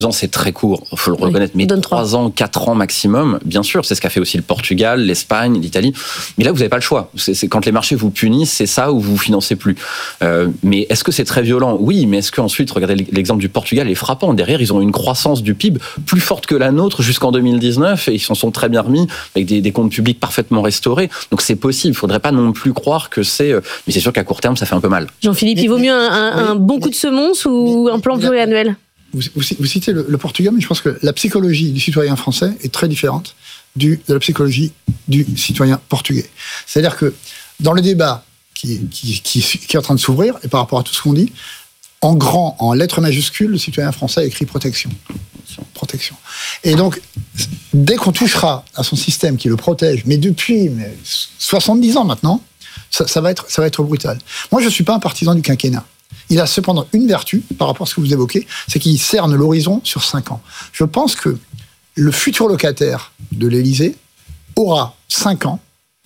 ans, c'est très court, il faut le reconnaître, mais 3 ans, 4 ans maximum, bien sûr, c'est ce qu'a fait aussi le Portugal, l'Espagne, l'Italie. Mais là, vous n'avez pas le choix. C'est quand les marchés vous punissent, c'est ça ou vous financez plus. Mais est-ce que c'est très violent ? Oui, mais est-ce qu'ensuite, regardez l'exemple du Portugal est frappant. Derrière, ils ont une croissance du PIB plus forte que la nôtre jusqu'en 2019 et ils s'en sont très bien remis avec des comptes publics parfaitement restaurés. Donc c'est possible. Il ne faudrait pas non plus croire que c'est... Mais c'est sûr qu'à court terme, ça fait un peu mal. Jean-Philippe, il vaut mieux un bon coup de semonce ou un plan pluriannuel ? Vous citez le Portugal, mais je pense que la psychologie du citoyen français est très différente de la psychologie du citoyen portugais. C'est-à-dire que dans le débat qui est en train de s'ouvrir, et par rapport à tout ce qu'on dit, en grand, en lettres majuscules, le citoyen français écrit protection. Protection. Et donc, dès qu'on touchera à son système qui le protège, mais depuis 70 ans maintenant, ça va être brutal. Moi, je ne suis pas un partisan du quinquennat. Il a cependant une vertu par rapport à ce que vous évoquez, c'est qu'il cerne l'horizon sur 5 ans. Je pense que le futur locataire de l'Élysée aura 5 ans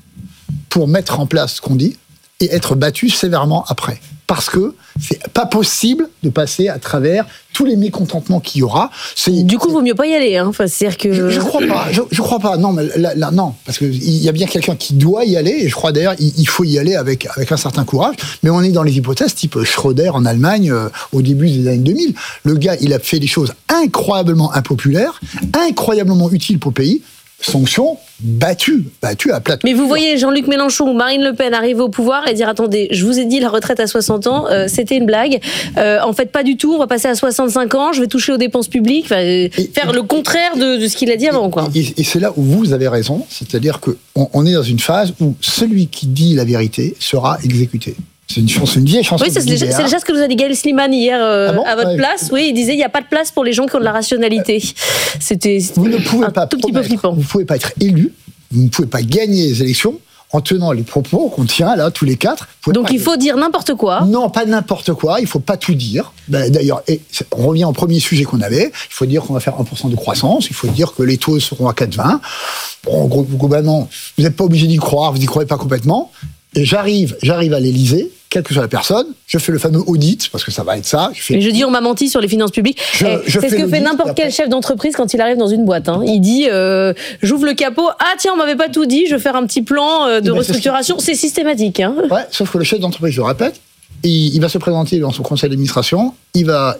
pour mettre en place ce qu'on dit et être battu sévèrement après. Parce que c'est pas possible de passer à travers tous les mécontentements qu'il y aura. Du coup, il vaut mieux pas y aller. Hein. Enfin, c'est-à-dire que... Je crois pas. Je crois pas. Non, mais là, non, parce que il y a bien quelqu'un qui doit y aller. Et je crois d'ailleurs, il faut y aller avec un certain courage. Mais on est dans les hypothèses type Schröder en Allemagne au début des années 2000. Le gars, il a fait des choses incroyablement impopulaires, incroyablement utiles pour le pays. Sanction battu à plat. Mais vous voyez Jean-Luc Mélenchon ou Marine Le Pen arriver au pouvoir et dire attendez, je vous ai dit la retraite à 60 ans, c'était une blague. En fait, pas du tout, on va passer à 65 ans, je vais toucher aux dépenses publiques, faire le contraire de ce qu'il a dit avant. Quoi. Et c'est là où vous avez raison, c'est-à-dire qu'on est dans une phase où celui qui dit la vérité sera exécuté. C'est une vieille chanson. Oui, c'est déjà ce que nous a dit Gaël Slimane hier à votre place. Oui, il disait il n'y a pas de place pour les gens qui ont de la rationalité. C'était vous ne pouvez pas tout petit peu flippant. Vous ne pouvez pas être élu, vous ne pouvez pas gagner les élections en tenant les propos qu'on tient là tous les 4. Donc il faut dire n'importe quoi. Non, pas n'importe quoi. Il ne faut pas tout dire. D'ailleurs, on revient au premier sujet qu'on avait. Il faut dire qu'on va faire 1% de croissance. Il faut dire que les taux seront à 4,20. Bon, globalement, vous n'êtes pas obligé d'y croire. Vous n'y croyez pas complètement. Et j'arrive à l'Élysée, quelle que soit la personne, je fais le fameux audit, parce que ça va être ça. Mais je dis, on m'a menti sur les finances publiques. C'est ce que fait n'importe quel chef d'entreprise quand il arrive dans une boîte. Hein. Il dit, j'ouvre le capot, ah tiens, on m'avait pas tout dit, je vais faire un petit plan de restructuration. C'est systématique. Hein. Ouais, sauf que le chef d'entreprise, je le répète, il va se présenter dans son conseil d'administration, et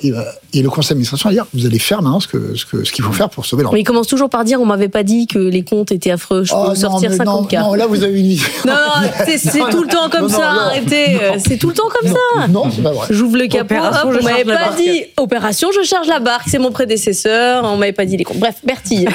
le conseil d'administration va dire, vous allez faire maintenant ce qu'il faut faire pour sauver l'entreprise. Mais il commence toujours par dire, on m'avait pas dit que les comptes étaient affreux, je peux sortir 50 cas. Non, là vous avez une vision. Non, c'est tout le temps comme ça, arrêtez. C'est tout le temps comme ça. Non, c'est pas vrai. J'ouvre le capot, on m'avait pas dit, opération, je charge la barque, c'est mon prédécesseur, on m'avait pas dit les comptes. Bref, Bertille.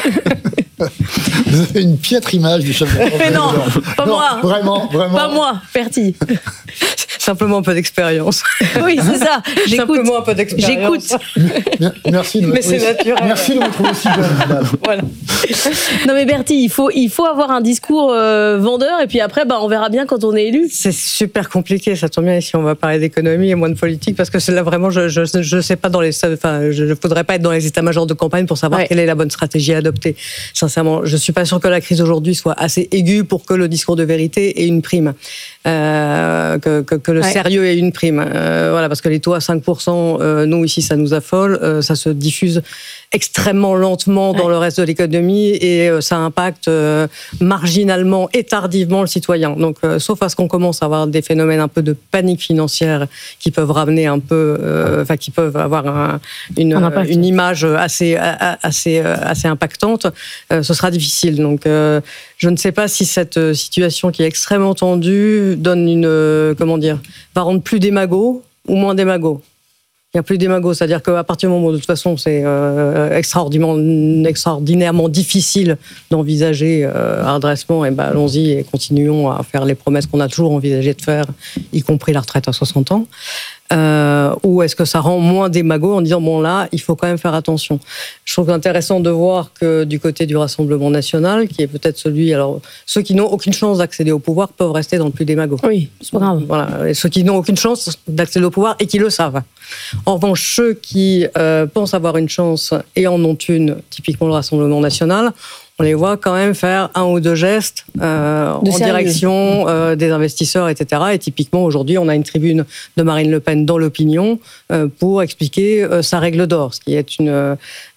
Vous avez une piètre image du chef d'entreprise. Mais non, pas moi. Vraiment. Pas moi, Bertille. Simplement un peu d'expérience. Oui, c'est ça. Simplement un peu d'expérience. J'écoute. Merci de me trouver si jeune, madame. Voilà. Non mais Bertille, il faut avoir un discours vendeur et puis après, on verra bien quand on est élu. C'est super compliqué, ça tombe bien ici, on va parler d'économie et moins de politique parce que c'est là vraiment, je sais pas je faudrais pas être dans les états-majors de campagne pour savoir quelle est la bonne stratégie à adopter. Sincèrement, je suis pas sûre que la crise aujourd'hui soit assez aiguë pour que le discours de vérité ait une prime. Que le sérieux ait une prime. Voilà, parce que les taux à 5%, nous ici, ça nous affole, ça se diffuse extrêmement lentement dans le reste de l'économie et ça impacte marginalement et tardivement le citoyen. Donc, sauf à ce qu'on commence à avoir des phénomènes un peu de panique financière qui peuvent ramener un peu, qui peuvent avoir une image assez impactante, ce sera difficile. Donc, je ne sais pas si cette situation qui est extrêmement tendue donne va rendre plus démago ou moins démago. Il n'y a plus démago, c'est-à-dire qu'à partir du moment où, de toute façon, c'est extraordinairement difficile d'envisager un redressement, allons-y et continuons à faire les promesses qu'on a toujours envisagé de faire, y compris la retraite à 60 ans. Ou est-ce que ça rend moins démago en disant bon là il faut quand même faire attention. Je trouve intéressant de voir que du côté du Rassemblement national, qui est peut-être ceux qui n'ont aucune chance d'accéder au pouvoir peuvent rester dans le plus démago. Oui, c'est pas grave. Voilà, et ceux qui n'ont aucune chance d'accéder au pouvoir et qui le savent. En revanche, ceux qui pensent avoir une chance et en ont une, typiquement le Rassemblement national, on les voit quand même faire un ou deux gestes en direction des investisseurs, etc. Et typiquement, aujourd'hui, on a une tribune de Marine Le Pen dans l'opinion pour expliquer sa règle d'or, ce qui est